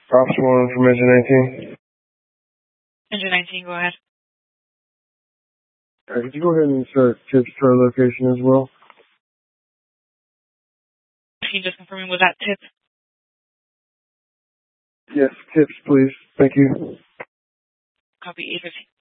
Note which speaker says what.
Speaker 1: Ops 1 from Engine 19.
Speaker 2: Engine 19, go ahead.
Speaker 1: Could you go ahead and insert tips to our location as well?
Speaker 2: Can you just confirm me, was that tip?
Speaker 1: Yes, tips, please. Thank you.
Speaker 2: Copy 815.